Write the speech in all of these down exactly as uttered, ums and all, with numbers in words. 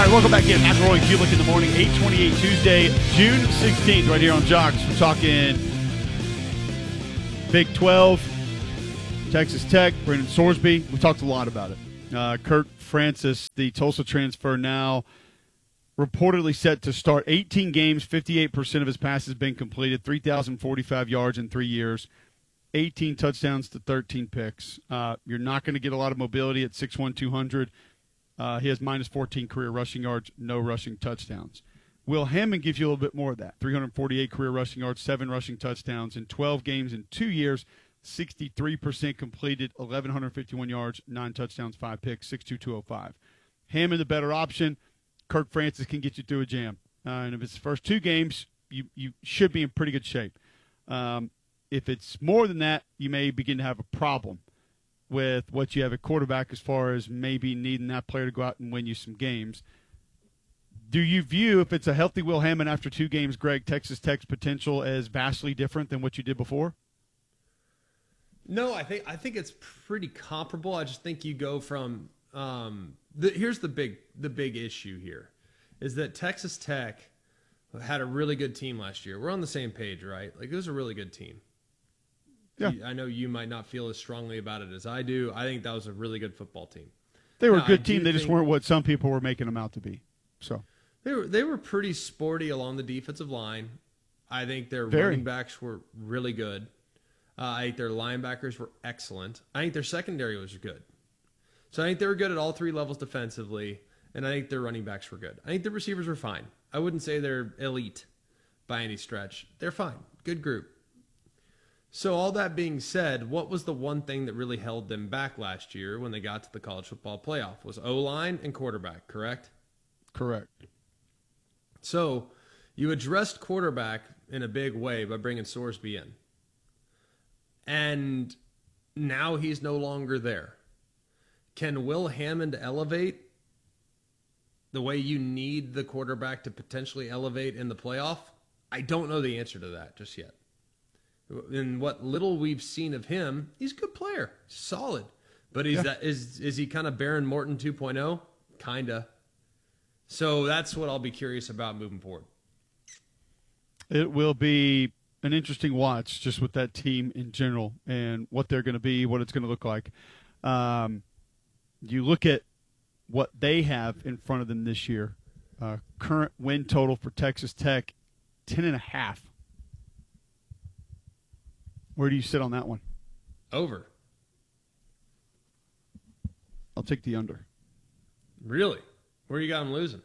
right, welcome back in. McElroy and Kulik in the morning, eight twenty-eight Tuesday, June sixteenth, right here on Jocks. We're talking Big twelve, Texas Tech, Brendan Sorsby. We talked a lot about it. Uh, Kirk Francis, the Tulsa transfer, now reportedly set to start eighteen games, fifty-eight percent of his passes been completed, three thousand forty-five yards in three years, eighteen touchdowns to thirteen picks. Uh, you're not going to get a lot of mobility at six one, two hundred. Uh, he has minus fourteen career rushing yards, no rushing touchdowns. Will Hammond gives you a little bit more of that. three hundred forty-eight career rushing yards, seven rushing touchdowns in twelve games in two years, sixty-three percent completed, one thousand one hundred fifty-one yards, nine touchdowns, five picks, six two two oh five. Hammond the better option. Kirk Francis can get you through a jam. Uh, and if it's the first two games, you, you should be in pretty good shape. Um, if it's more than that, you may begin to have a problem with what you have at quarterback as far as maybe needing that player to go out and win you some games. Do you view, if it's a healthy Will Hammond after two games, Greg, Texas Tech's potential as vastly different than what you did before? No, I think I think it's pretty comparable. I just think you go from um, the, here's the big the big issue here is that Texas Tech had a really good team last year. We're on the same page, right? Like, it was a really good team. Yeah. I know you might not feel as strongly about it as I do. I think that was a really good football team. They were now, a good I team. They just think weren't what some people were making them out to be. So they were they were pretty sporty along the defensive line. I think their Very. running backs were really good. Uh, I think their linebackers were excellent. I think their secondary was good. So I think they were good at all three levels defensively, and I think their running backs were good. I think the receivers were fine. I wouldn't say they're elite by any stretch. They're fine. Good group. So all that being said, what was the one thing that really held them back last year when they got to the college football playoff? Was O-line and quarterback, correct? correct. So you addressed quarterback in a big way by bringing Sorsby in. And now he's no longer there. Can Will Hammond elevate the way you need the quarterback to potentially elevate in the playoff? I don't know the answer to that just yet. In what little we've seen of him, he's a good player, solid. But he's Yeah. that, is is he kind of Baron Morton two point oh? Kinda. So that's what I'll be curious about moving forward. It will be an interesting watch just with that team in general and what they're going to be, what it's going to look like. Um, you look at what they have in front of them this year. Uh, current win total for Texas Tech, ten and a half. Where do you sit on that one? Over. I'll take the under. Really? Where you got him losing?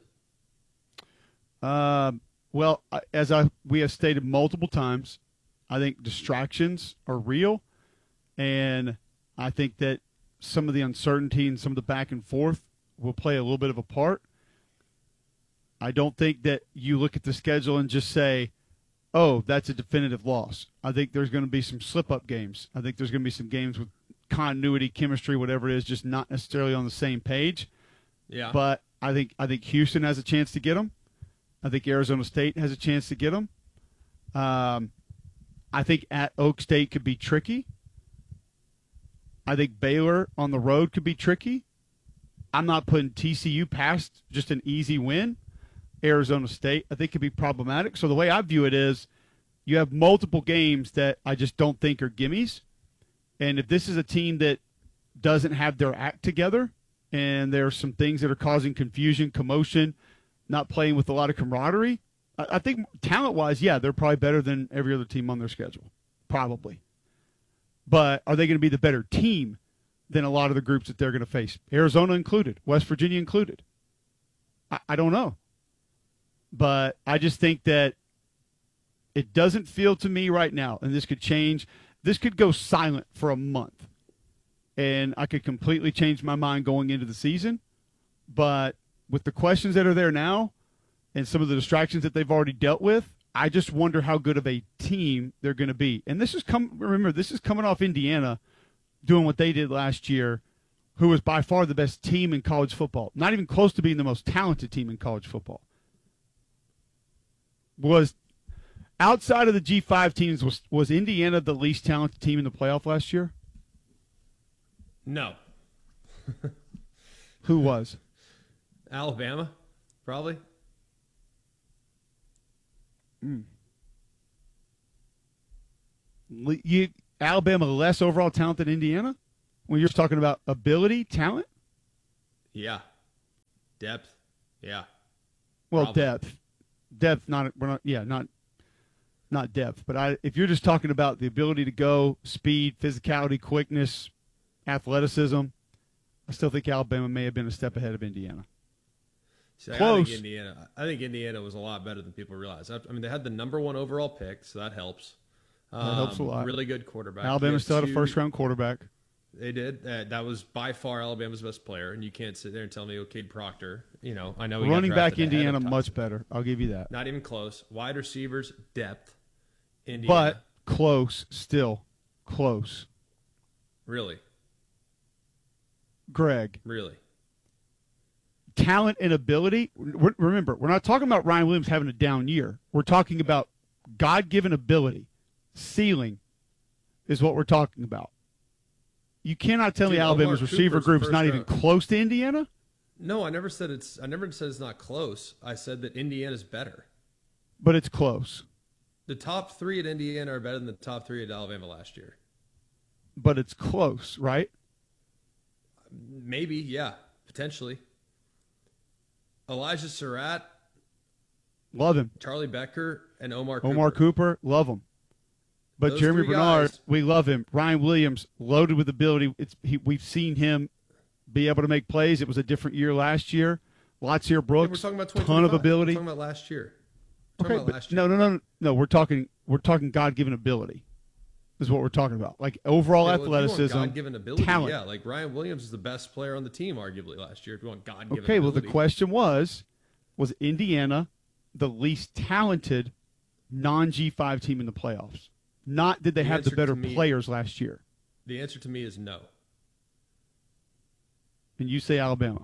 Um, well, I- as I we have stated multiple times, I think distractions are real, and I think that some of the uncertainty and some of the back and forth will play a little bit of a part. I don't think that you look at the schedule and just say, oh, that's a definitive loss. I think there's going to be some slip-up games. I think there's going to be some games with continuity, chemistry, whatever it is, just not necessarily on the same page. Yeah. But I think I think Houston has a chance to get them. I think Arizona State has a chance to get them. Um, I think at Oak State could be tricky. I think Baylor on the road could be tricky. I'm not putting T C U past just an easy win. Arizona State, I think, could be problematic. So the way I view it is you have multiple games that I just don't think are gimmies. And if this is a team that doesn't have their act together and there are some things that are causing confusion, commotion, not playing with a lot of camaraderie, I, I think talent-wise, yeah, they're probably better than every other team on their schedule. Probably. But are they going to be the better team than a lot of the groups that they're going to face? Arizona included, West Virginia included. I, I don't know. But I just think that it doesn't feel to me right now, and this could change. This could go silent for a month, and I could completely change my mind going into the season. But with the questions that are there now and some of the distractions that they've already dealt with, I just wonder how good of a team they're going to be. And this is come. Remember, this is coming off Indiana doing what they did last year, who was by far the best team in college football, not even close to being the most talented team in college football. Was outside of the G five teams, was was Indiana the least talented team in the playoff last year? No. Who was? Alabama? Probably. Mm. You, Alabama less overall talent than Indiana? When you're talking about ability, talent? Yeah. Depth. Yeah. Well, Probably. depth. Depth, not, we're not, yeah, not, not depth. But I, if you're just talking about the ability to go, speed, physicality, quickness, athleticism, I still think Alabama may have been a step ahead of Indiana. See, Close. I think Indiana. I think Indiana was a lot better than people realize. I, I mean, they had the number one overall pick, so that helps. Um, That helps a lot. Really good quarterback. Alabama They have still had a two- first round quarterback. They did. Uh, that was by far Alabama's best player, and you can't sit there and tell me, oh, Cade Proctor. You know, I know he got Running back drafted ahead of Indiana Tyson. much better. I'll give you that. Not even close. Wide receivers depth. Indiana. But close still. Close. really, Greg. really, Talent and ability. We're, remember, we're not talking about Ryan Williams having a down year. We're talking about God-given ability. Ceiling is what we're talking about. You cannot tell Dude, me Alabama's Omar receiver Cooper's group is first not even round. close to Indiana, no. I never said it's. I never said it's not close. I said that Indiana's better. but it's close. The top three at Indiana are better than the top three at Alabama last year. But it's close, right? Maybe, yeah, potentially. Elijah Surratt, Love him. Charlie Becker, and Omar Cooper. Omar Cooper, love him. But Those Jeremy three Bernard, guys- we love him. Ryan Williams, loaded with ability. It's he, we've seen him be able to make plays. It was a different year last year. Latsier Yeah, we're Brooks, talking about ton of ability. We're talking about last year. We're talking Okay, about but last year. no, no, no, no. We're talking. We're talking God-given ability. Is what we're talking about. Like overall Yeah, well, if you want athleticism, God-given ability, talent. yeah. Like Ryan Williams is the best player on the team, arguably last year. If you want God-given Okay, well, ability. the question was, was Indiana the least talented non-G five team in the playoffs? Not did they The have the answer better to me- players last year? The answer to me is no. And you say Alabama.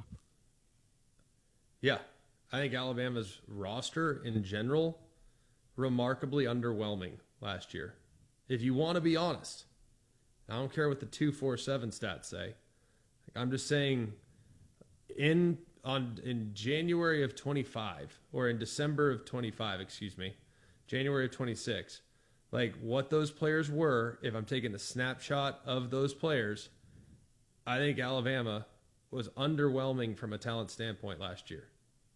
Yeah, I think Alabama's roster in general remarkably underwhelming last year. If you want to be honest, I don't care what the two four seven stats say. I'm just saying, in on in January of twenty-five or in December of twenty-five, excuse me, January of twenty-six, like what those players were. If I'm taking a snapshot of those players, I think Alabama was underwhelming from a talent standpoint last year.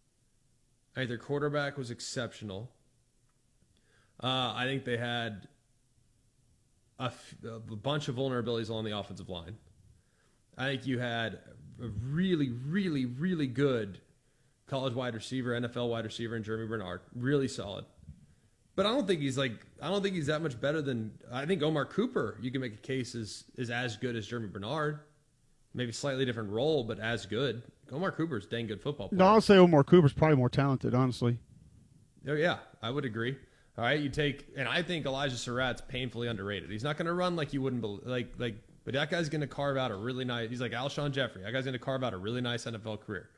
I think their quarterback was exceptional. Uh, I think they had a, f- a bunch of vulnerabilities along the offensive line. I think you had a really, really, really good college wide receiver, N F L wide receiver in Jeremy Bernard. Really solid. But I don't think he's like I don't think he's that much better than I think Omar Cooper, you can make a case is is as good as Jeremy Bernard. Maybe slightly different role, but as good. Omar Cooper's a dang good football player. No, I'll say Omar Cooper's probably more talented, honestly. Oh, yeah, I would agree. All right, you take, and I think Elijah Surratt's painfully underrated. He's not going to run like you wouldn't believe, like, like, but that guy's going to carve out a really nice. He's like Alshon Jeffrey. That guy's going to carve out a really nice N F L career.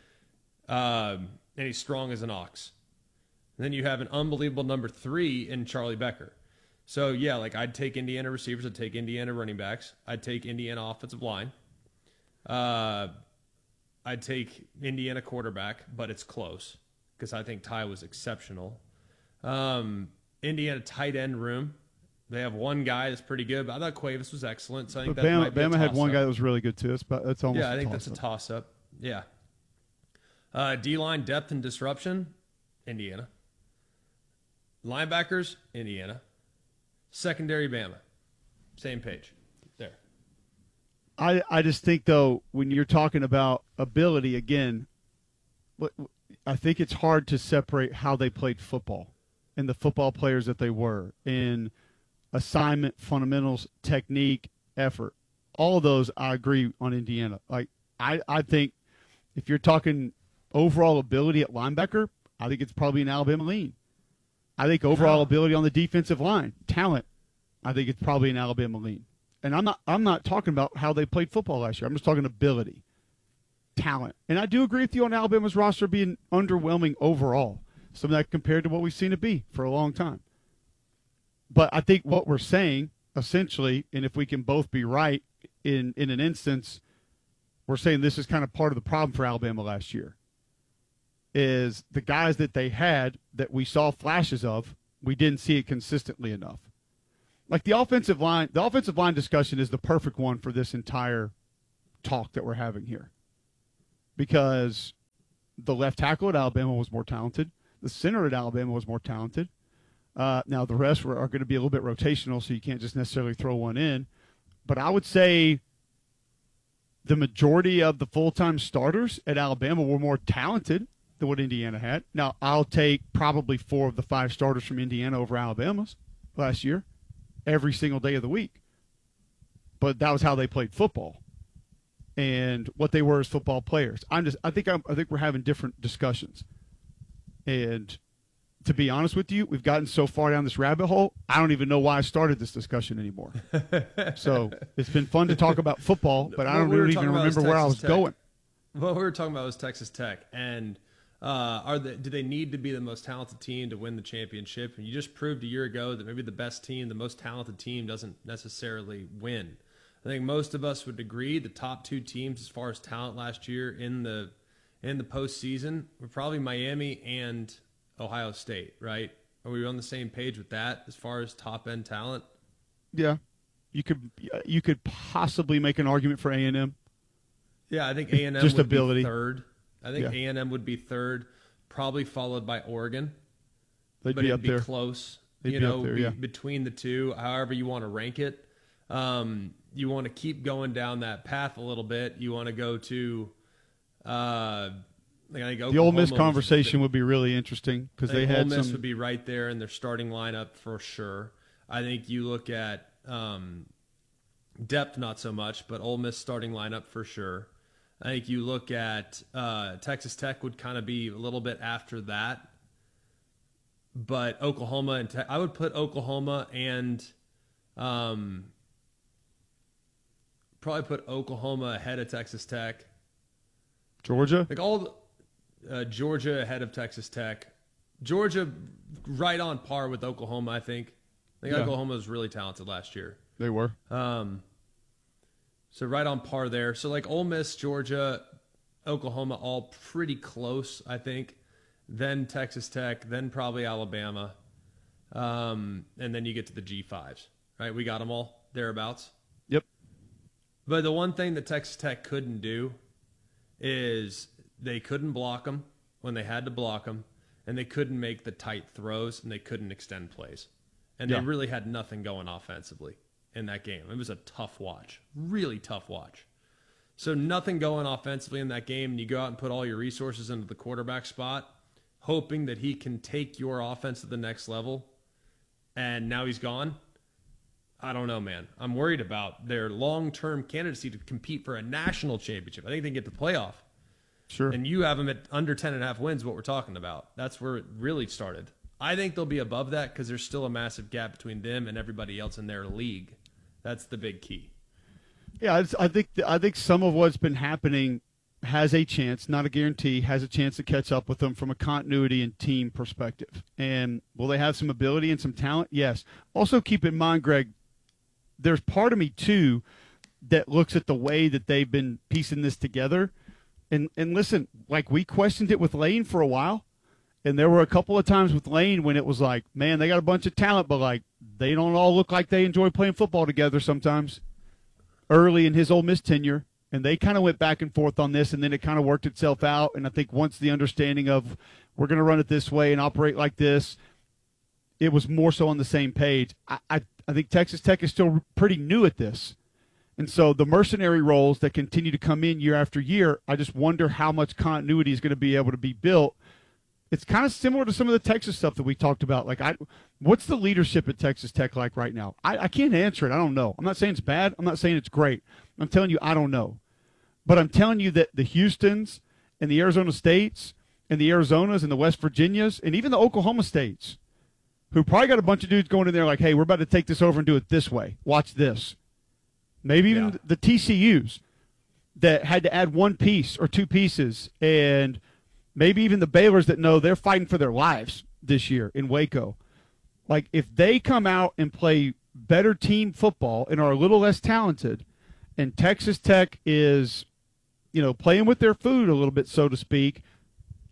Um, and he's strong as an ox. And then you have an unbelievable number three in Charlie Becker. So yeah, like I'd take Indiana receivers, I'd take Indiana running backs, I'd take Indiana offensive line. Uh, I'd take Indiana quarterback, but it's close because I think Ty was exceptional. Um, Indiana tight end room. They have one guy that's pretty good, but I thought Cuevas was excellent. So I think But that Bama, might be a Bama had one toss-up. guy that was really good too. It's, but it's almost Yeah, I a think that's a toss-up. toss-up. Yeah. Uh, D-line depth and disruption, Indiana. Linebackers, Indiana. Secondary, Bama. Same page. There. I, I just think, though, when you're talking about ability, again, what- I think it's hard to separate how they played football and the football players that they were in assignment, fundamentals, technique, effort. All of those, I agree on Indiana. Like I, I think if you're talking overall ability at linebacker, I think it's probably an Alabama lean. I think overall How? ability on the defensive line, talent, I think it's probably an Alabama lean. And I'm not I'm not talking about how they played football last year. I'm just talking ability, talent. And I do agree with you on Alabama's roster being underwhelming overall. Some of that compared to what we've seen it be for a long time. But I think what we're saying, essentially, and if we can both be right in, in an instance, we're saying this is kind of part of the problem for Alabama last year. is the guys that they had that we saw flashes of, we didn't see it consistently enough. Like the offensive line, the offensive line discussion is the perfect one for this entire talk that we're having here. Because the left tackle at Alabama was more talented. The center at Alabama was more talented. Uh, now, the rest were, are going to be a little bit rotational, so you can't just necessarily throw one in. But I would say the majority of the full-time starters at Alabama were more talented than what Indiana had. Now, I'll take probably four of the five starters from Indiana over Alabama's last year, every single day of the week. But that was how they played football and what they were as football players. I'm just, I think, I'm, I think we're having different discussions. And to be honest with you, we've gotten so far down this rabbit hole, I don't even know why I started this discussion anymore. So it's been fun to talk about football, but I don't we even remember where I was Tech. going. What we were talking about was Texas Tech, and uh, are the, do they need to be the most talented team to win the championship? And you just proved a year ago that maybe the best team, the most talented team, doesn't necessarily win. I think most of us would agree the top two teams as far as talent last year in the in the postseason were probably Miami and Ohio State, right? Are we on the same page with that as far as top end talent? Yeah, you could you could possibly make an argument for A and M. Yeah, I think A and M Just would ability. be third. I think Yeah. A and M would be third, probably followed by Oregon. They'd but be it'd up be there. close. They'd you be know, up there, be- yeah. between the two, however you want to rank it. Um, you want to keep going down that path a little bit. You want to go to uh, like I think The Ole Miss Oklahoma was- conversation would be really interesting because I they think had Ole Miss some. would be right there in their starting lineup for sure. I think you look at um, depth, not so much, but Ole Miss starting lineup for sure. I think you look at uh, Texas Tech would kind of be a little bit after that, but Oklahoma and Te- I would put Oklahoma and um, probably put Oklahoma ahead of Texas Tech. Georgia. Like all the, uh, Georgia ahead of Texas Tech. Georgia right on par with Oklahoma, I think. I think Yeah. Oklahoma was really talented last year. They were. Um, so right on par there. So like Ole Miss, Georgia, Oklahoma, all pretty close, I think. Then Texas Tech, then probably Alabama. Um, and then you get to the G fives, right? We got them all thereabouts. Yep. But the one thing that Texas Tech couldn't do is they couldn't block them when they had to block them, and they couldn't make the tight throws, and they couldn't extend plays. And Yeah. they really had nothing going offensively in that game. It was a tough watch, really tough watch. So nothing going offensively in that game, and you go out and put all your resources into the quarterback spot, hoping that he can take your offense to the next level, and now he's gone. I don't know, man. I'm worried about their long-term candidacy to compete for a national championship. I think they can get the playoff. Sure. And you have them at under ten and a half wins, what we're talking about. That's where it really started. I think they'll be above that because there's still a massive gap between them and everybody else in their league. That's the big key. Yeah, it's, I think I think some of what's been happening has a chance, not a guarantee, has a chance to catch up with them from a continuity and team perspective. And will they have some ability and some talent? Yes. Also keep in mind, Greg, there's part of me too that looks at the way that they've been piecing this together. And and listen, like we questioned it with Lane for a while. And there were a couple of times with Lane when it was like, man, they got a bunch of talent, but like they don't all look like they enjoy playing football together sometimes. Early in his Ole Miss tenure, and they kind of went back and forth on this, and then it kind of worked itself out. And I think once the understanding of we're going to run it this way and operate like this, it was more so on the same page. I, I, I think Texas Tech is still pretty new at this. And so the mercenary roles that continue to come in year after year, I just wonder how much continuity is going to be able to be built. It's kind of similar to some of the Texas stuff that we talked about. Like, I, what's the leadership at Texas Tech like right now? I, I can't answer it. I don't know. I'm not saying it's bad. I'm not saying it's great. I'm telling you I don't know. But I'm telling you that the Houstons and the Arizona States and the Arizonas and the West Virginias and even the Oklahoma States, who probably got a bunch of dudes going in there like, hey, we're about to take this over and do it this way. Watch this. Maybe even Yeah. the T C Us that had to add one piece or two pieces, and maybe even the Baylors that know they're fighting for their lives this year in Waco. Like, if they come out and play better team football and are a little less talented, and Texas Tech is, you know, playing with their food a little bit, so to speak,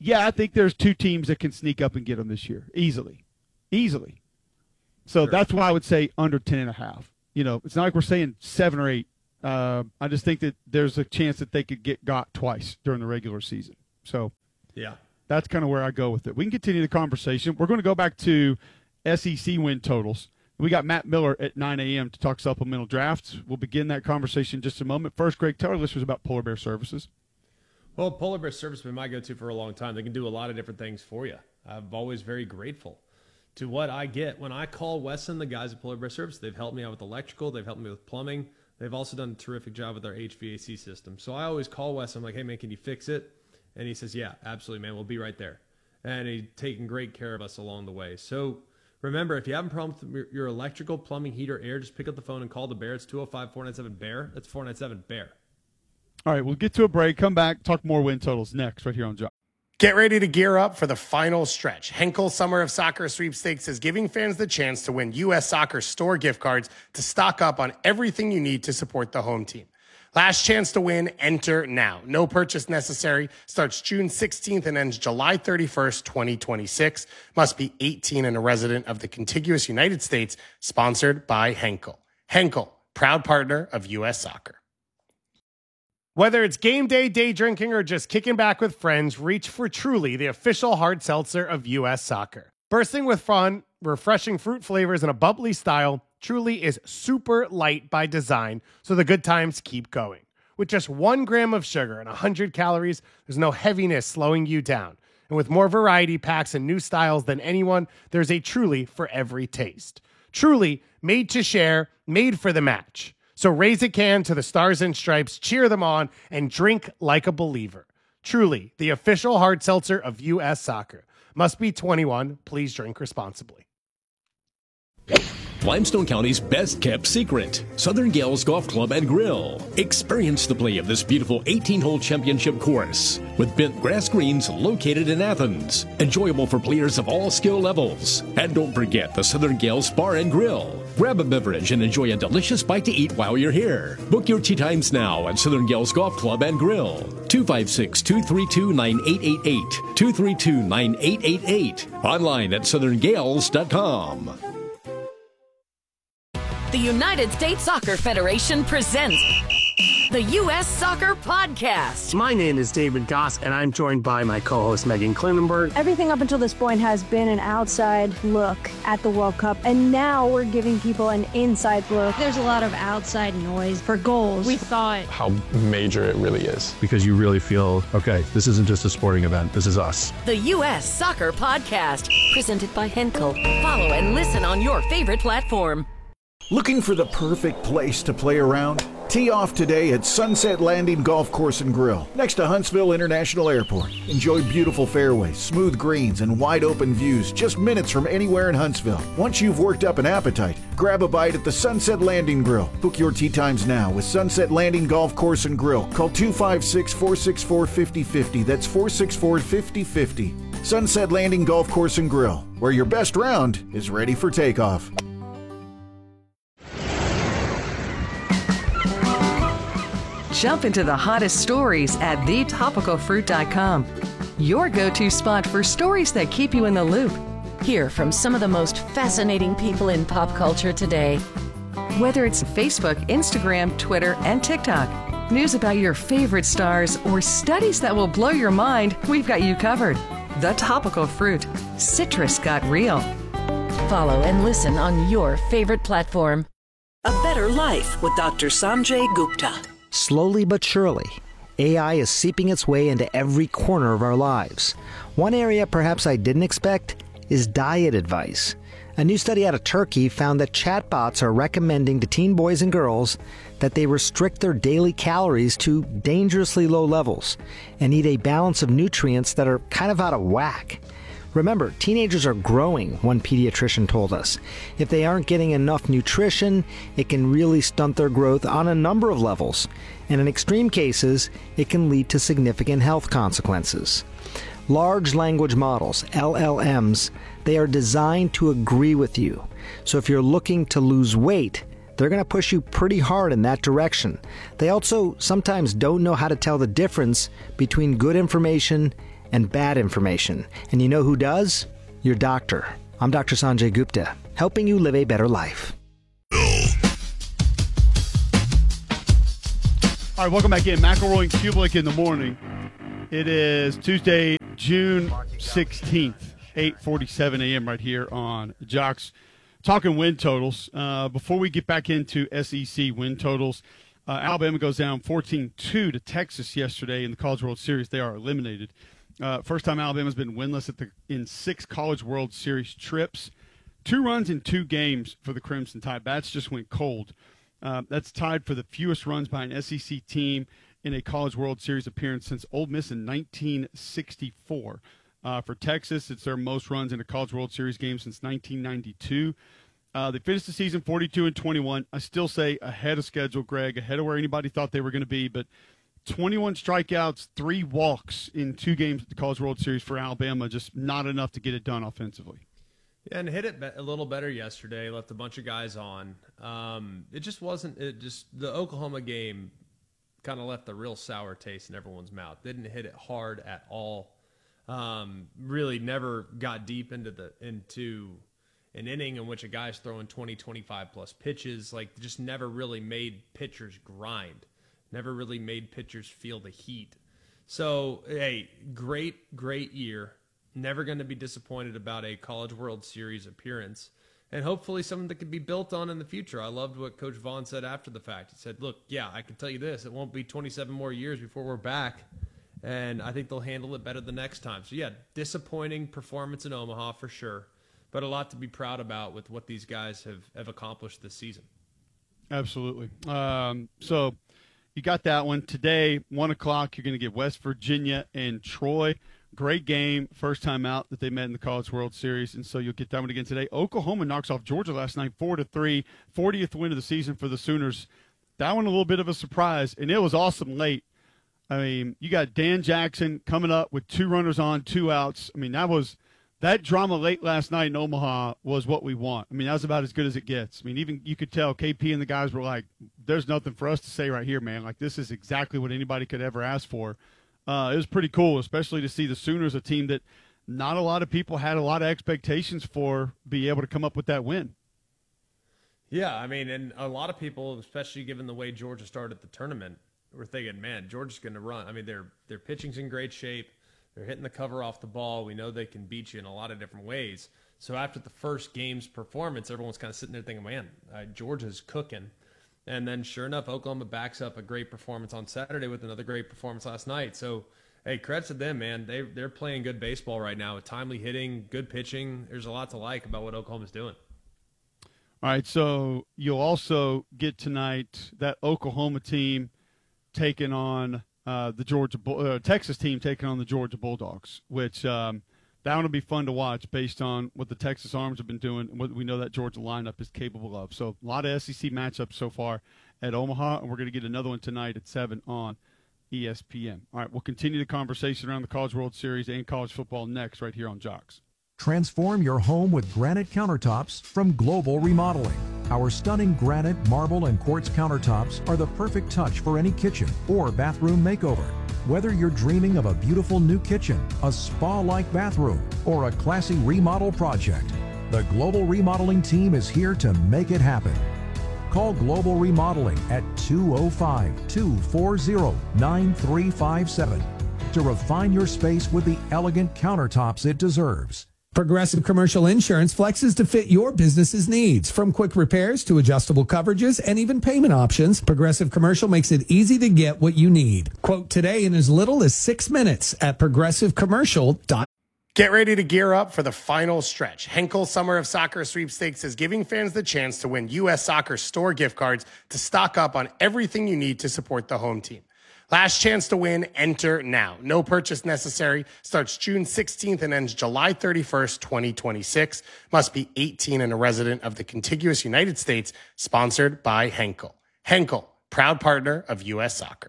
yeah, I think there's two teams that can sneak up and get them this year easily, easily. So Sure. that's why I would say under ten and a half. You know, it's not like we're saying seven or eight. Uh, I just think that there's a chance that they could get got twice during the regular season. So Yeah. that's kind of where I go with it. We can continue the conversation. We're going to go back to S E C win totals. We got Matt Miller at nine a.m. to talk supplemental drafts. We'll begin that conversation in just a moment. First, Greg, tell our listeners about Polar Bear Services. Well, Polar Bear Service has been my go-to for a long time. They can do a lot of different things for you. I'm always very grateful to what I get when I call Wesson, the guys at Polar Bear Service. They've helped me out with electrical. They've helped me with plumbing. They've also done a terrific job with our H V A C system. So I always call Wesson. I'm like, hey, man, can you fix it? And he says, yeah, absolutely, man. We'll be right there. And he's taken great care of us along the way. So remember, if you have a problem with your electrical, plumbing, heat, or air, just pick up the phone and call the Bear. It's two oh five, four nine seven, B E A R. That's four nine seven, B E A R. All right, we'll get to a break, come back, talk more win totals next right here on Job. Get ready to gear up for the final stretch. Henkel Summer of Soccer Sweepstakes is giving fans the chance to win U S Soccer store gift cards to stock up on everything you need to support the home team. Last chance to win, enter now. No purchase necessary. Starts June sixteenth and ends July thirty-first, twenty twenty-six. Must be eighteen and a resident of the contiguous United States. Sponsored by Henkel. Henkel, proud partner of U S Soccer. Whether it's game day, day drinking, or just kicking back with friends, reach for Truly, the official hard seltzer of U S Soccer. Bursting with fun, refreshing fruit flavors, and a bubbly style, Truly is super light by design, so the good times keep going. With just one gram of sugar and one hundred calories, there's no heaviness slowing you down. And with more variety packs and new styles than anyone, there's a Truly for every taste. Truly, made to share, made for the match. So raise a can to the Stars and Stripes, cheer them on, and drink like a believer. Truly, the official hard seltzer of U S Soccer. Must be twenty-one. Please drink responsibly. Limestone County's best-kept secret, Southern Gales Golf Club and Grill. Experience the play of this beautiful eighteen-hole championship course with bent grass greens located in Athens. Enjoyable for players of all skill levels. And don't forget the Southern Gales Bar and Grill. Grab a beverage and enjoy a delicious bite to eat while you're here. Book your tee times now at Southern Gales Golf Club and Grill. two five six, two three two, nine eight eight eight. two three two, nine eight eight eight. Online at southern gales dot com. The United States Soccer Federation presents the U S Soccer Podcast. My name is David Goss, and I'm joined by my co-host Megan Klinenberg. Everything up until this point has been an outside look at the World Cup, and now we're giving people an inside look. There's a lot of outside noise for goals. We thought how major it really is. Because you really feel, okay, this isn't just a sporting event, this is us. The U S Soccer Podcast, presented by Henkel. Follow and listen on your favorite platform. Looking for the perfect place to play around? Tee off today at Sunset Landing Golf Course and Grill, next to Huntsville International Airport. Enjoy beautiful fairways, smooth greens, and wide open views just minutes from anywhere in Huntsville. Once you've worked up an appetite, grab a bite at the Sunset Landing Grill. Book your tee times now with Sunset Landing Golf Course and Grill. Call two five six, four six four, five oh five oh. That's four six four, five oh five oh. Sunset Landing Golf Course and Grill, where your best round is ready for takeoff. Jump into the hottest stories at the topical fruit dot com. Your go-to spot for stories that keep you in the loop. Hear from some of the most fascinating people in pop culture today. Whether it's Facebook, Instagram, Twitter, and TikTok, news about your favorite stars, or studies that will blow your mind, we've got you covered. The Topical Fruit. Citrus got real. Follow and listen on your favorite platform. A Better Life with Doctor Sanjay Gupta. Slowly but surely, A I is seeping its way into every corner of our lives. One area perhaps I didn't expect is diet advice. A new study out of Turkey found that chatbots are recommending to teen boys and girls that they restrict their daily calories to dangerously low levels and eat a balance of nutrients that are kind of out of whack. Remember, teenagers are growing, one pediatrician told us. If they aren't getting enough nutrition, it can really stunt their growth on a number of levels. And in extreme cases, it can lead to significant health consequences. Large language models, L L Ms, they are designed to agree with you. So if you're looking to lose weight, they're going to push you pretty hard in that direction. They also sometimes don't know how to tell the difference between good information and bad information. And you know who does? Your doctor. I'm Doctor Sanjay Gupta, helping you live a better life. All right, welcome back in. McElroy and Kublik in the morning. It is Tuesday, June sixteenth, eight forty-seven a.m. right here on Jocks. Talking win totals. Uh, before we get back into S E C win totals, uh, Alabama goes down fourteen two to Texas yesterday in the College World Series. They are eliminated. Uh, first time Alabama's been winless at the in six College World Series trips. Two runs in two games for the Crimson Tide. Bats just went cold. Uh, that's tied for the fewest runs by an S E C team in a College World Series appearance since Ole Miss in nineteen sixty-four. Uh, for Texas, it's their most runs in a College World Series game since nineteen ninety-two. Uh, they finished the season forty-two and twenty-one. I still say ahead of schedule, Greg, ahead of where anybody thought they were going to be. But twenty-one strikeouts, three walks in two games at the College World Series for Alabama, just not enough to get it done offensively. Yeah, and hit it a little better yesterday. Left a bunch of guys on. Um, it just wasn't. It just the Oklahoma game kind of left a real sour taste in everyone's mouth. Didn't hit it hard at all. Um, really never got deep into the into an inning in which a guy's throwing twenty, twenty-five plus pitches. Like just never really made pitchers grind. Never really made pitchers feel the heat. So hey, great, great year. Never going to be disappointed about a College World Series appearance, and hopefully something that can be built on in the future. I loved what Coach Vaughn said after the fact. He said, look, yeah, I can tell you this. It won't be twenty-seven more years before we're back, and I think they'll handle it better the next time. So, yeah, disappointing performance in Omaha for sure, but a lot to be proud about with what these guys have, have accomplished this season. Absolutely. Um, so you got that one. Today, one o'clock, you're going to get West Virginia and Troy. Great game, first time out that they met in the College World Series, and so you'll get that one again today. Oklahoma knocks off Georgia last night, four to three, fortieth win of the season for the Sooners. That one a little bit of a surprise, and it was awesome late. I mean, you got Dan Jackson coming up with two runners on, two outs. I mean, that was that drama late last night in Omaha was what we want. I mean, that was about as good as it gets. I mean, even you could tell K P and the guys were like, "There's nothing for us to say right here, man. Like this is exactly what anybody could ever ask for." Uh, it was pretty cool, especially to see the Sooners, a team that not a lot of people had a lot of expectations for, be able to come up with that win. Yeah, I mean, and a lot of people, especially given the way Georgia started the tournament, were thinking, man, Georgia's going to run. I mean, their their pitching's in great shape. They're hitting the cover off the ball. We know they can beat you in a lot of different ways. So after the first game's performance, everyone's kind of sitting there thinking, man, uh, Georgia's cooking. And then sure enough, Oklahoma backs up a great performance on Saturday with another great performance last night. So, hey, credits to them, man. They, they're playing good baseball right now with timely hitting, good pitching. There's a lot to like about what Oklahoma's doing. All right, so you'll also get tonight that Oklahoma team taking on uh, the Georgia uh, Texas team taking on the Georgia Bulldogs, which um, that one will be fun to watch based on what the Texas Arms have been doing and what we know that Georgia lineup is capable of. So a lot of S E C matchups so far at Omaha, and we're going to get another one tonight at seven on E S P N. All right, we'll continue the conversation around the College World Series and college football next right here on Jocks. Transform your home with granite countertops from Global Remodeling. Our stunning granite, marble, and quartz countertops are the perfect touch for any kitchen or bathroom makeover. Whether you're dreaming of a beautiful new kitchen, a spa-like bathroom, or a classy remodel project, the Global Remodeling team is here to make it happen. Call Global Remodeling at two oh five, two four zero, nine three five seven to refine your space with the elegant countertops it deserves. Progressive Commercial Insurance flexes to fit your business's needs. From quick repairs to adjustable coverages and even payment options, Progressive Commercial makes it easy to get what you need. Quote today in as little as six minutes at progressive commercial dot com. Get ready to gear up for the final stretch. Henkel Summer of Soccer Sweepstakes is giving fans the chance to win U S Soccer store gift cards to stock up on everything you need to support the home team. Last chance to win, enter now. No purchase necessary. Starts June sixteenth and ends July thirty-first, twenty twenty-six. Must be eighteen and a resident of the contiguous United States. Sponsored by Henkel. Henkel, proud partner of U S Soccer.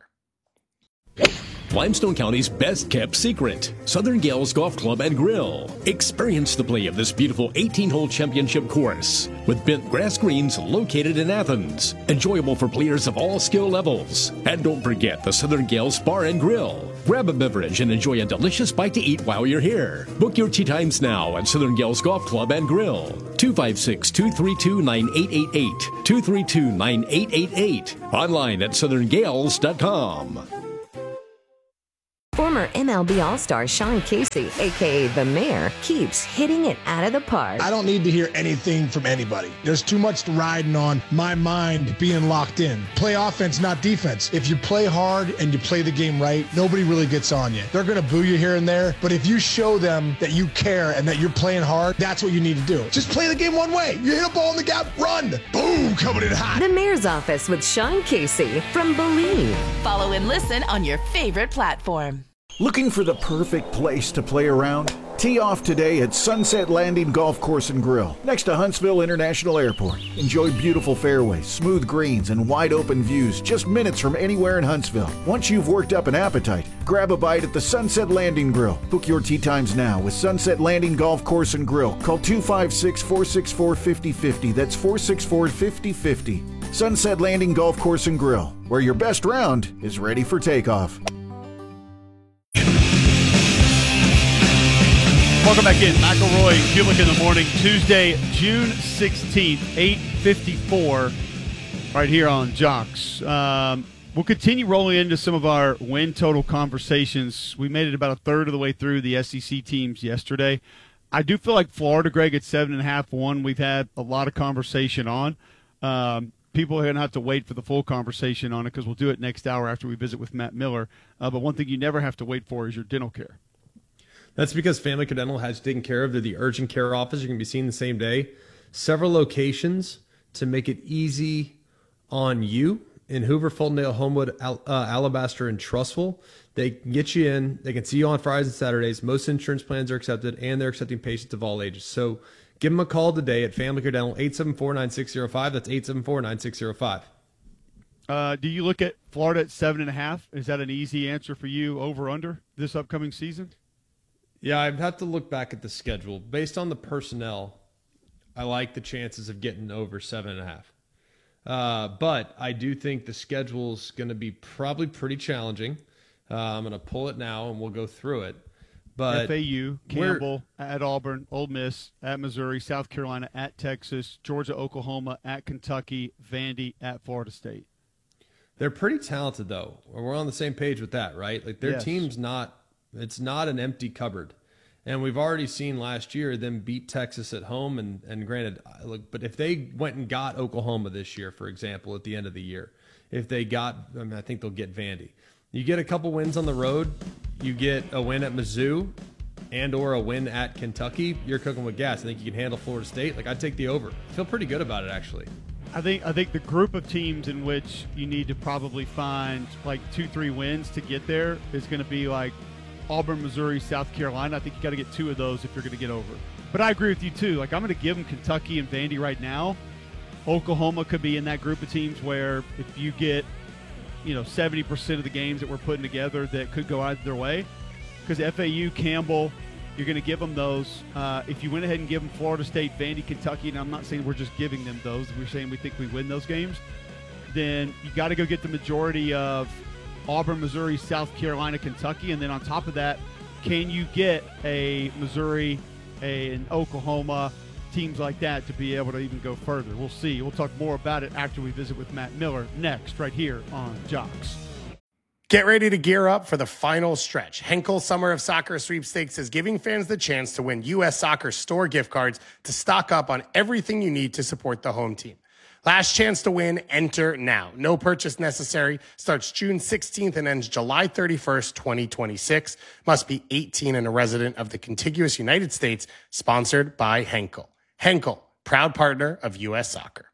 Limestone County's best-kept secret, Southern Gales Golf Club and Grill. Experience the play of this beautiful eighteen-hole championship course with bent grass greens located in Athens. Enjoyable for players of all skill levels. And don't forget the Southern Gales Bar and Grill. Grab a beverage and enjoy a delicious bite to eat while you're here. Book your tee times now at Southern Gales Golf Club and Grill. two five six, two three two, nine eight eight eight. two three two, nine eight eight eight. Online at southern gales dot com. Former M L B All-Star Sean Casey, a k a. The Mayor, keeps hitting it out of the park. I don't need to hear anything from anybody. There's too much riding on my mind being locked in. Play offense, not defense. If you play hard and you play the game right, nobody really gets on you. They're going to boo you here and there, but if you show them that you care and that you're playing hard, that's what you need to do. Just play the game one way. You hit a ball in the gap, run. Boom, coming in hot. The Mayor's Office with Sean Casey from Believe. Follow and listen on your favorite platform. Looking for the perfect place to play around? Tee off today at Sunset Landing Golf Course and Grill, next to Huntsville International Airport. Enjoy beautiful fairways, smooth greens, and wide open views just minutes from anywhere in Huntsville. Once you've worked up an appetite, grab a bite at the Sunset Landing Grill. Book your tee times now with Sunset Landing Golf Course and Grill. Call two five six, four six four, five zero five zero. That's four six four, five zero five zero. Sunset Landing Golf Course and Grill, where your best round is ready for takeoff. Welcome back in. McElroy, Kulik in the morning, Tuesday, June sixteenth, eight fifty-four, right here on Jocks. Um, we'll continue rolling into some of our win total conversations. We made it about a third of the way through the S E C teams yesterday. I do feel like Florida, Greg, at seven and a half, one we've had a lot of conversation on. Um, people are going to have to wait for the full conversation on it because we'll do it next hour after we visit with Matt Miller. Uh, but one thing you never have to wait for is your dental care. That's because Family Care Dental has taken care of. They're the urgent care office. You can be seen the same day. Several locations to make it easy on you in Hoover, Fultondale, Homewood, Al- uh, Alabaster, and Trussville. They can get you in. They can see you on Fridays and Saturdays. Most insurance plans are accepted, and they're accepting patients of all ages. So give them a call today at Family Care Dental, eight seven four, nine six zero five. That's eight seven four, nine six zero five. Uh, do you look at Florida at seven and a half? Is that an easy answer for you, over under this upcoming season? Yeah, I'd have to look back at the schedule. Based on the personnel, I like the chances of getting over seven and a half. Uh, but I do think the schedule's going to be probably pretty challenging. Uh, I'm going to pull it now, and we'll go through it. But F A U, Campbell, at Auburn, Ole Miss, at Missouri, South Carolina, at Texas, Georgia, Oklahoma, at Kentucky, Vandy, at Florida State. They're pretty talented, though. We're on the same page with that, right? Like their Yes. team's not – it's not an empty cupboard. And we've already seen last year them beat Texas at home. And, and granted, look, but if they went and got Oklahoma this year, for example, at the end of the year, if they got – I mean, I think they'll get Vandy. You get a couple wins on the road, you get a win at Mizzou and or a win at Kentucky, you're cooking with gas. I think you can handle Florida State. Like, I'd take the over. I feel pretty good about it, actually. I think I think the group of teams in which you need to probably find like two, three wins to get there is going to be like Auburn, Missouri, South Carolina. I think you got to get two of those if you're going to get over. But I agree with you too. Like, I'm going to give them Kentucky and Vandy right now. Oklahoma could be in that group of teams where if you get, you know, seventy percent of the games that we're putting together that could go either way. Because F A U, Campbell, you're going to give them those. Uh, if you went ahead and give them Florida State, Vandy, Kentucky, and I'm not saying we're just giving them those. We're saying we think we win those games. Then you got to go get the majority of Auburn, Missouri, South Carolina, Kentucky. And then on top of that, can you get a Missouri, a, an Oklahoma, teams like that to be able to even go further? We'll see. We'll talk more about it after we visit with Matt Miller next, right here on Jocks. Get ready to gear up for the final stretch. Henkel Summer of Soccer Sweepstakes is giving fans the chance to win U S Soccer store gift cards to stock up on everything you need to support the home team. Last chance to win, enter now. No purchase necessary. Starts June sixteenth and ends July thirty-first, twenty twenty-six. Must be eighteen and a resident of the contiguous United States. Sponsored by Henkel. Henkel, proud partner of U S Soccer.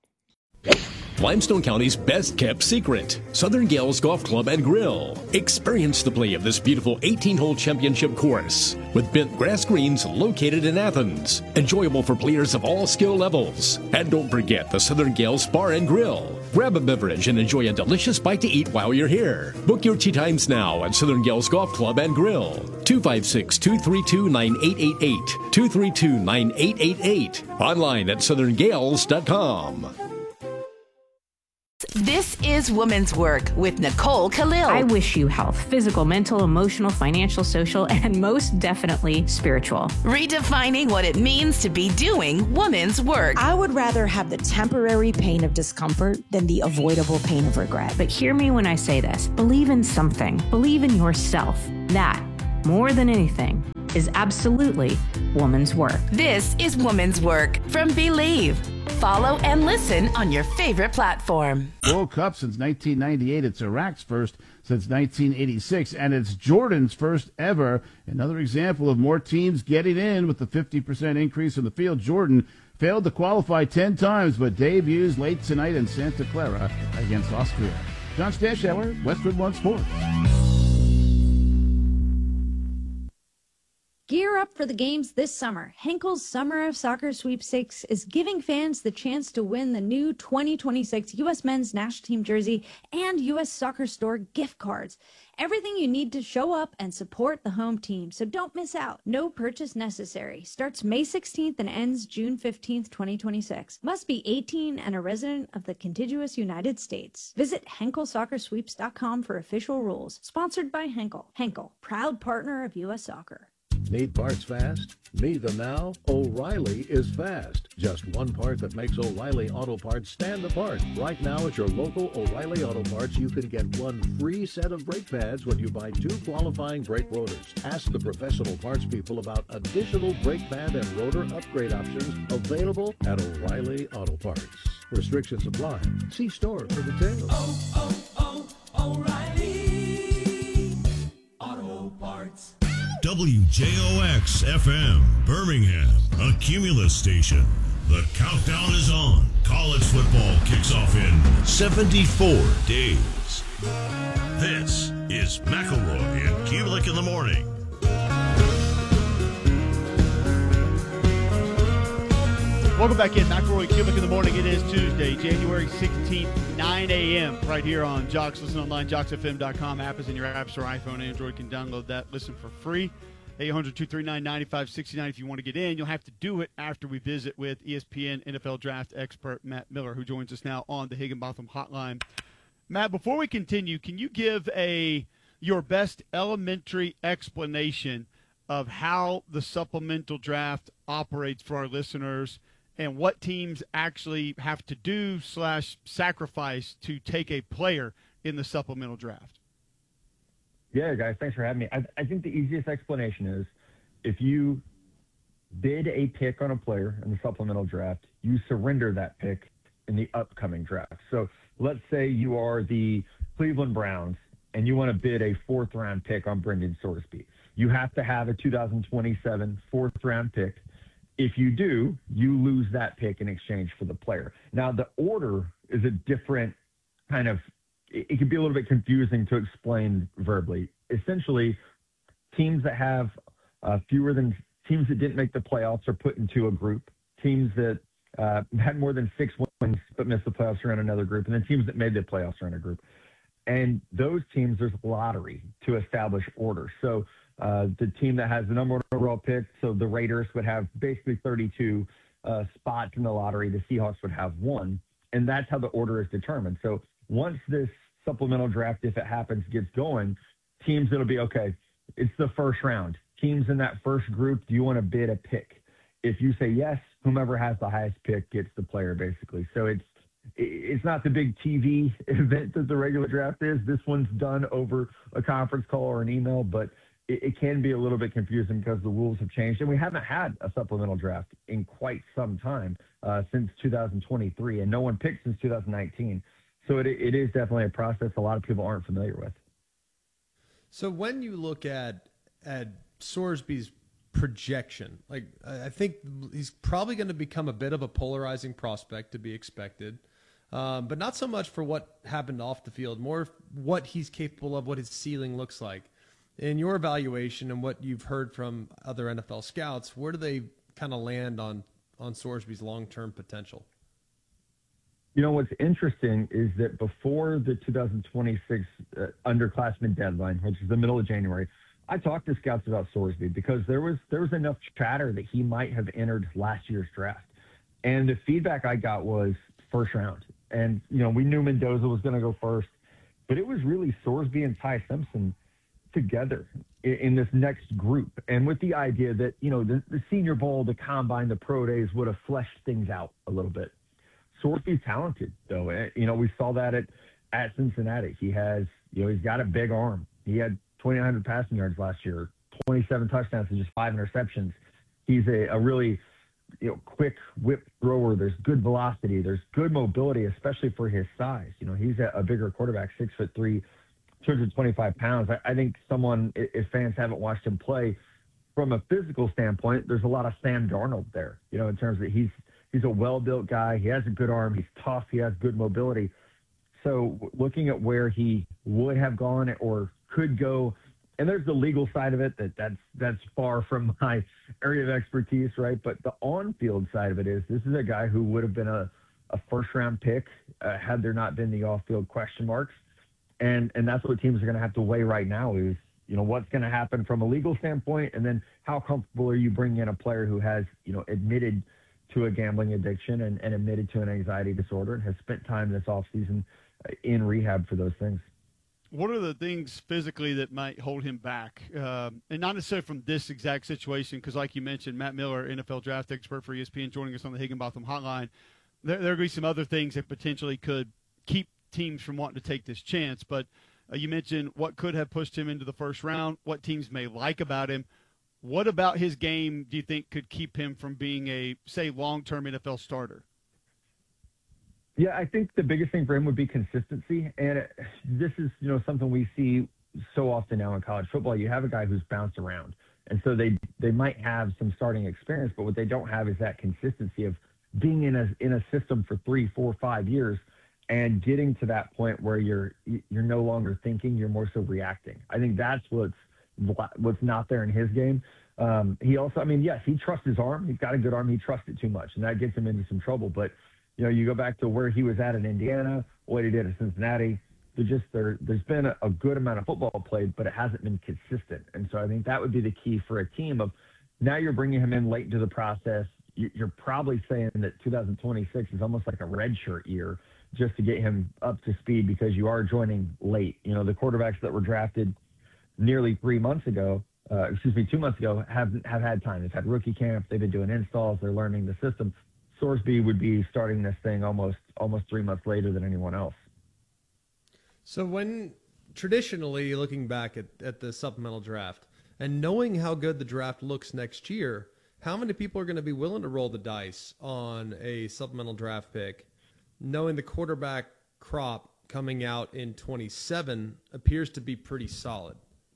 Limestone County's best-kept secret, Southern Gales Golf Club and Grill. Experience the play of this beautiful eighteen-hole championship course with bent grass greens located in Athens. Enjoyable for players of all skill levels. And don't forget the Southern Gales Bar and Grill. Grab a beverage and enjoy a delicious bite to eat while you're here. Book your tee times now at Southern Gales Golf Club and Grill. two five six, two three two, nine eight eight eight. two three two, nine eight eight eight. Online at southern gales dot com. This is Women's Work with Nicole Khalil. I wish you health, physical, mental, emotional, financial, social, and most definitely spiritual. Redefining what it means to be doing women's work. I would rather have the temporary pain of discomfort than the avoidable pain of regret. But hear me when I say this. Believe in something. Believe in yourself. That, more than anything, is absolutely woman's work. This is Women's Work from Believe. Follow and listen on your favorite platform. World Cup since nineteen ninety-eight. It's Iraq's first since nineteen eighty-six, and it's Jordan's first ever. Another example of more teams getting in with the fifty percent increase in the field. Jordan failed to qualify ten times, but debuts late tonight in Santa Clara against Austria. John Stashauer, Westwood One Sports. Gear up for the games this summer. Henkel's Summer of Soccer Sweepstakes is giving fans the chance to win the new twenty twenty-six U S Men's National Team jersey and U S Soccer Store gift cards. Everything you need to show up and support the home team, so don't miss out. No purchase necessary. Starts May sixteenth and ends June fifteenth, twenty twenty-six. Must be eighteen and a resident of the contiguous United States. Visit Henkel Soccer Sweeps dot com for official rules. Sponsored by Henkel. Henkel, proud partner of U S Soccer. Need parts fast? Need them now? O'Reilly is fast. Just one part that makes O'Reilly Auto Parts stand apart. Right now at your local O'Reilly Auto Parts, you can get one free set of brake pads when you buy two qualifying brake rotors. Ask the professional parts people about additional brake pad and rotor upgrade options available at O'Reilly Auto Parts. Restrictions apply. See store for details. Oh, oh, oh, O'Reilly Auto Parts. W J O X F M, Birmingham, a Cumulus station. The countdown is on. College football kicks off in seventy-four days. This is McElroy and Kulik in the morning. Welcome back in. McElroy, Kulik in the morning. It is Tuesday, January sixteenth, nine a.m. right here on Jocks. Listen online, jocks f m dot com. App is in your app store, iPhone, Android. Can download that. Listen for free. eight hundred, two three nine, nine five six nine if you want to get in. You'll have to do it after we visit with E S P N N F L draft expert Matt Miller, who joins us now on the Higginbotham Hotline. Matt, before we continue, can you give a your best elementary explanation of how the supplemental draft operates for our listeners and what teams actually have to do slash sacrifice to take a player in the supplemental draft? Yeah, guys, thanks for having me. I, I think the easiest explanation is if you bid a pick on a player in the supplemental draft, you surrender that pick in the upcoming draft. So let's say you are the Cleveland Browns and you want to bid a fourth-round pick on Brendan Sorsby. You have to have a two thousand twenty-seven fourth-round pick. If you do, you lose that pick in exchange for the player. Now, the order is a different kind of – it can be a little bit confusing to explain verbally. Essentially, teams that have uh, fewer than – teams that didn't make the playoffs are put into a group. Teams that uh, had more than six wins but missed the playoffs are in another group. And then teams that made the playoffs are in a group. And those teams, there's lottery to establish order. So uh, the team that has the number one overall pick, so the Raiders would have basically thirty-two uh, spots in the lottery. The Seahawks would have one. And that's how the order is determined. So once this supplemental draft, if it happens, gets going, teams, it'll be, okay, it's the first round. Teams in that first group, do you want to bid a pick? If you say yes, whomever has the highest pick gets the player, basically. So it's it's not the big T V event that the regular draft is. This one's done over a conference call or an email, but it, it can be a little bit confusing because the rules have changed. And we haven't had a supplemental draft in quite some time, uh, since two thousand twenty-three, and no one picked since two thousand nineteen. So it, it is definitely a process a lot of people aren't familiar with. So when you look at at Sorsby's projection, like I think he's probably going to become a bit of a polarizing prospect to be expected, um, but not so much for what happened off the field, more what he's capable of, what his ceiling looks like. In your evaluation and what you've heard from other N F L scouts, where do they kind of land on on Sorsby's long-term potential? You know, what's interesting is that before the two thousand twenty-six uh, underclassmen deadline, which is the middle of January, I talked to scouts about Sorsby because there was there was enough chatter that he might have entered last year's draft. And the feedback I got was first round. And, you know, we knew Mendoza was going to go first, but it was really Sorsby and Ty Simpson together in, in this next group. And with the idea that, you know, the, the Senior Bowl, the Combine, the Pro Days would have fleshed things out a little bit. Sorsby's talented, though. Eh, You know, we saw that at, at Cincinnati. He has, you know, he's got a big arm. He had twenty-nine hundred passing yards last year, twenty-seven touchdowns and just five interceptions. He's a, a really, you know, quick whip thrower. There's good velocity. There's good mobility, especially for his size. You know, he's a, a bigger quarterback, six foot three, two hundred twenty-five pounds. I, I think someone, i- if fans haven't watched him play, from a physical standpoint, there's a lot of Sam Darnold there. You know, in terms of he's he's a well-built guy. He has a good arm. He's tough. He has good mobility. So w- looking at where he would have gone or could go. And there's the legal side of it that that's that's far from my area of expertise, right? But the on-field side of it is this is a guy who would have been a, a first-round pick uh, had there not been the off-field question marks, and and that's what teams are going to have to weigh right now is you know what's going to happen from a legal standpoint, and then how comfortable are you bringing in a player who has you know admitted to a gambling addiction and, and admitted to an anxiety disorder and has spent time this offseason uh, in rehab for those things. What are the things physically that might hold him back? Um, and not necessarily from this exact situation, because like you mentioned, Matt Miller, N F L draft expert for E S P N, joining us on the Higginbotham hotline. There, there are going to be some other things that potentially could keep teams from wanting to take this chance. But uh, you mentioned what could have pushed him into the first round, what teams may like about him. What about his game do you think could keep him from being a, say, long-term N F L starter? Yeah, I think the biggest thing for him would be consistency. And it, this is, you know, something we see so often now in college football. You have a guy who's bounced around. And so they, they might have some starting experience, but what they don't have is that consistency of being in a, in a system for three, four, five years and getting to that point where you're, you're no longer thinking, you're more so reacting. I think that's what's, what's not there in his game. Um, he also, I mean, yes, he trusts his arm. He's got a good arm. He trusts it too much, and that gets him into some trouble. But you know, you go back to where he was at in Indiana, what he did at Cincinnati. There just there, there's been a, a good amount of football played, but it hasn't been consistent. And so I think that would be the key for a team of now you're bringing him in late into the process. You, you're probably saying that two thousand twenty-six is almost like a redshirt year just to get him up to speed because you are joining late. You know, the quarterbacks that were drafted nearly three months ago, uh, excuse me, two months ago, have have had time. They've had rookie camp. They've been doing installs. They're learning the system. Sorsby would be starting this thing almost almost three months later than anyone else. So when traditionally looking back at, at the supplemental draft and knowing how good the draft looks next year, how many people are going to be willing to roll the dice on a supplemental draft pick, knowing the quarterback crop coming out in twenty-seven appears to be pretty solid?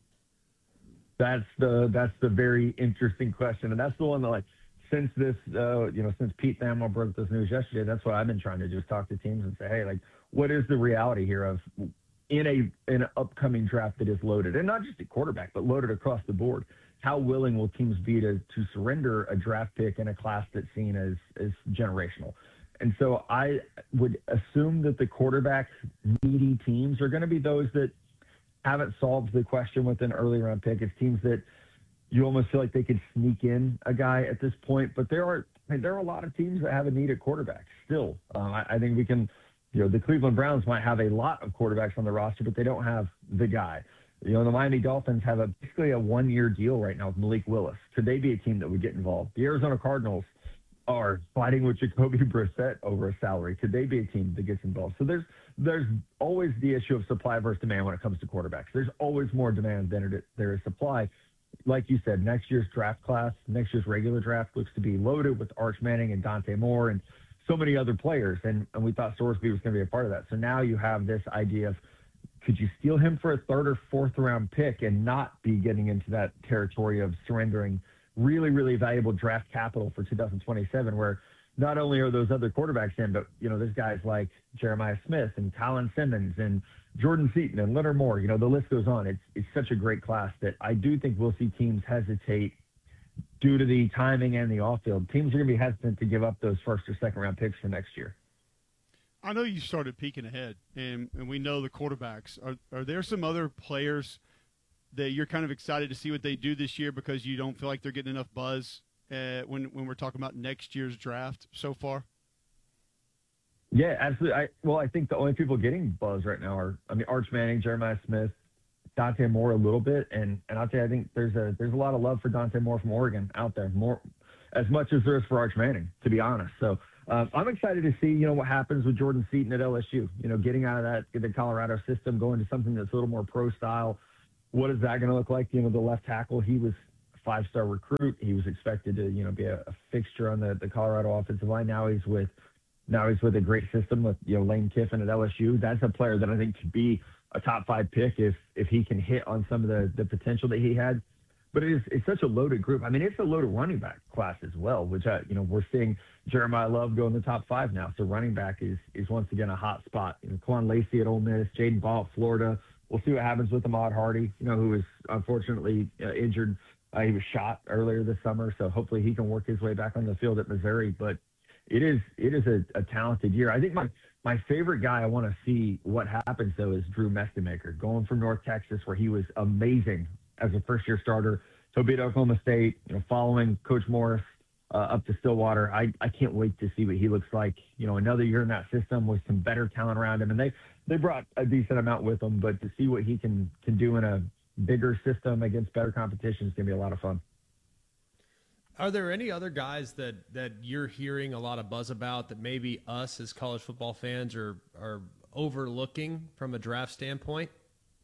That's the that's the very interesting question, and that's the one that like. Since this, uh, you know, since Pete Thamel broke this news yesterday, that's what I've been trying to do is talk to teams and say, hey, like, what is the reality here of in a in an upcoming draft that is loaded, and not just at quarterback, but loaded across the board? How willing will teams be to to surrender a draft pick in a class that's seen as as generational? And so I would assume that the quarterback needy teams are going to be those that haven't solved the question with an early round pick. It's teams that you almost feel like they could sneak in a guy at this point, but there are I mean, there are a lot of teams that have a need at quarterback still. Um, I, I think we can, you know, the Cleveland Browns might have a lot of quarterbacks on the roster, but they don't have the guy. You know, the Miami Dolphins have a basically a one-year deal right now with Malik Willis. Could they be a team that would get involved? The Arizona Cardinals are fighting with Jacoby Brissett over a salary. Could they be a team that gets involved? So there's there's always the issue of supply versus demand when it comes to quarterbacks. There's always more demand than there is supply. Like you said, next year's draft class, next year's regular draft looks to be loaded with Arch Manning and Dante Moore and so many other players. And, and we thought Sorsby was going to be a part of that. So now you have this idea of could you steal him for a third or fourth round pick and not be getting into that territory of surrendering really, really valuable draft capital for two thousand twenty-seven, where not only are those other quarterbacks in, but, you know, there's guys like Jeremiah Smith and Colin Simmons and Jordan Seaton and Leonard Moore. You know, the list goes on. It's it's such a great class that I do think we'll see teams hesitate due to the timing and the off-field. Teams are going to be hesitant to give up those first or second-round picks for next year. I know you started peeking ahead, and, and we know the quarterbacks. Are are there some other players that you're kind of excited to see what they do this year because you don't feel like they're getting enough buzz uh, when when we're talking about next year's draft so far? Yeah, absolutely. I, well, I think the only people getting buzz right now are, I mean, Arch Manning, Jeremiah Smith, Dante Moore a little bit, and and I'll tell you, I think there's a there's a lot of love for Dante Moore from Oregon out there, more as much as there is for Arch Manning, to be honest. So um, I'm excited to see, you know, what happens with Jordan Seaton at L S U. You know, getting out of that the Colorado system, going to something that's a little more pro style. What is that going to look like? You know, the left tackle, he was a five-star recruit. He was expected to, you know, be a, a fixture on the, the Colorado offensive line. Now he's with now he's with a great system with, you know, Lane Kiffin at L S U. That's a player that I think could be a top five pick if if he can hit on some of the, the potential that he had. But it is it's such a loaded group. I mean, it's a loaded running back class as well, which I, you know, we're seeing Jeremiah Love go in the top five now. So running back is is once again a hot spot. You know, Quan Lacey at Ole Miss, Jaden Ball at Florida. We'll see what happens with Ahmad Hardy, you know, who was unfortunately uh, injured. Uh, he was shot earlier this summer, so hopefully he can work his way back on the field at Missouri. But it is it is a, a talented year. I think my my favorite guy I want to see what happens, though, is Drew Mestemaker, going from North Texas, where he was amazing as a first-year starter. He'll be at Oklahoma State, you know, following Coach Morris uh, up to Stillwater. I, I can't wait to see what he looks like. You know, another year in that system with some better talent around him. And they, they brought a decent amount with him, but to see what he can, can do in a bigger system against better competition is going to be a lot of fun. Are there any other guys that, that you're hearing a lot of buzz about that maybe us as college football fans are, are overlooking from a draft standpoint?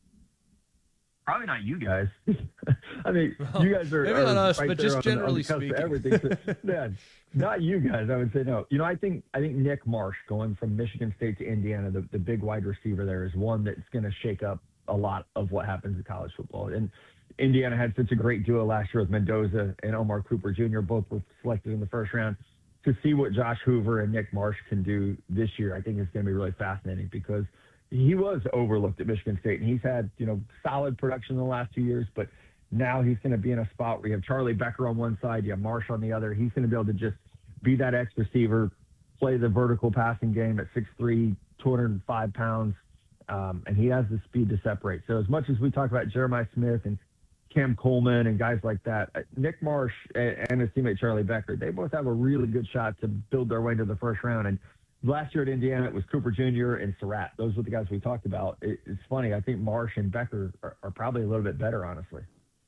Probably not you guys. I mean, well, you guys are maybe are not us, right but there just on, generally on the cusp of speaking. Everything. So, yeah, not you guys. I would say no. You know, I think I think Nick Marsh going from Michigan State to Indiana, the, the big wide receiver there, is one that's going to shake up a lot of what happens in college football. And Indiana had such a great duo last year with Mendoza and Omar Cooper Junior Both were selected in the first round. To see what Josh Hoover and Nick Marsh can do this year, I think is going to be really fascinating because he was overlooked at Michigan State, and he's had, you know, solid production in the last two years, but now he's going to be in a spot where you have Charlie Becker on one side, you have Marsh on the other. He's going to be able to just be that X receiver, play the vertical passing game at six three, two hundred five pounds, um, and he has the speed to separate. So as much as we talk about Jeremiah Smith and Cam Coleman and guys like that, Nick Marsh and his teammate Charlie Becker, they both have a really good shot to build their way into the first round. And last year at Indiana, it was Cooper Junior and Surratt. Those were the guys we talked about. It, it's funny. I think Marsh and Becker are, are probably a little bit better, honestly.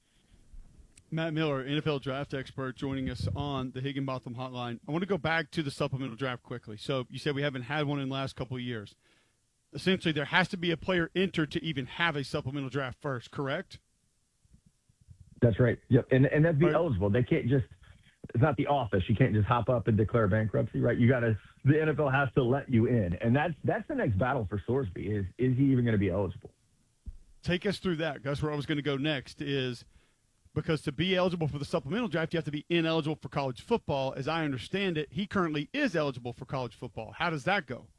Matt Miller, N F L draft expert, joining us on the Higginbotham Hotline. I want to go back to the supplemental draft quickly. So you said we haven't had one in the last couple of years. Essentially, there has to be a player entered to even have a supplemental draft first, correct? That's right. Yep. And and that'd be Right. eligible. They can't just, it's not the office. You can't just hop up and declare bankruptcy, right? You got to, the N F L has to let you in. And that's that's the next battle for Sorsby is, is he even going to be eligible? Take us through that. That's where I was going to go next is because to be eligible for the supplemental draft, you have to be ineligible for college football. As I understand it, he currently is eligible for college football. How does that go?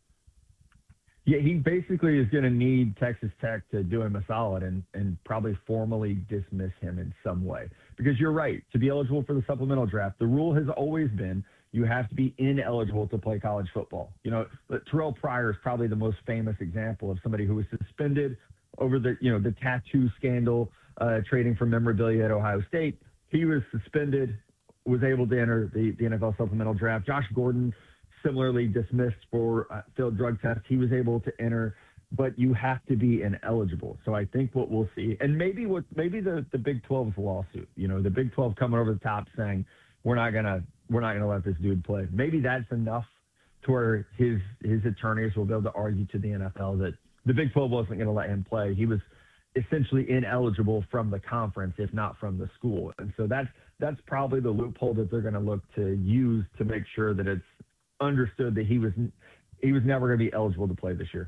Yeah, he basically is going to need Texas Tech to do him a solid and, and probably formally dismiss him in some way. Because you're right, to be eligible for the supplemental draft, the rule has always been you have to be ineligible to play college football. You know, Terrell Pryor is probably the most famous example of somebody who was suspended over the, you know, the tattoo scandal, uh, trading for memorabilia at Ohio State. He was suspended, was able to enter the, the N F L supplemental draft. Josh Gordon, similarly dismissed for uh, failed drug test. He was able to enter, but you have to be ineligible. So I think what we'll see, and maybe what maybe the, the Big twelve's lawsuit, you know, the Big twelve coming over the top saying we're not gonna we're not gonna let this dude play. Maybe that's enough to where his his attorneys will be able to argue to the N F L that the Big twelve wasn't going to let him play. He was essentially ineligible from the conference, if not from the school. And so that's that's probably the loophole that they're going to look to use to make sure that it's understood that he was he was never going to be eligible to play this year.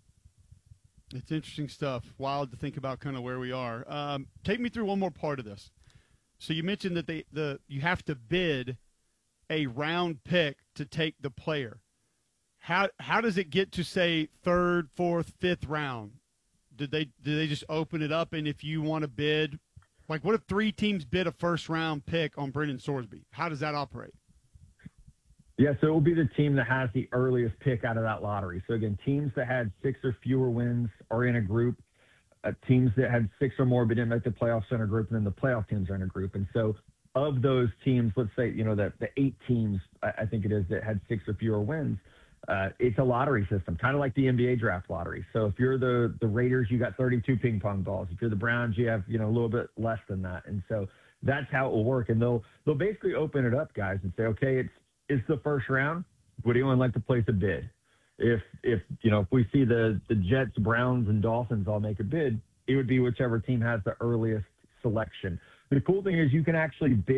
It's interesting stuff. Wild to think about kind of where we are. Um, take me through one more part of this. So you mentioned that they the you have to bid a round pick to take the player. How how does it get to say third, fourth, fifth round? Did they did they just open it up and if you want to bid, like what if three teams bid a first round pick on Brendan Sorsby? How does that operate? Yeah, so it will be the team that has the earliest pick out of that lottery. So again, teams that had six or fewer wins are in a group. Uh, teams that had six or more but didn't make the playoffs are in a group, and then the playoff teams are in a group. And so of those teams, let's say, you know, that the eight teams, I, I think it is, that had six or fewer wins, Uh, it's a lottery system, kind of like the N B A draft lottery. So if you're the the Raiders, you got thirty-two ping pong balls. If you're the Browns, you have you know a little bit less than that. And so that's how it will work. And they'll they'll basically open it up, guys, and say, okay, it's it's the first round. Would anyone like to place a bid? If if you know if we see the the Jets, Browns, and Dolphins all make a bid, it would be whichever team has the earliest selection. The cool thing is you can actually bid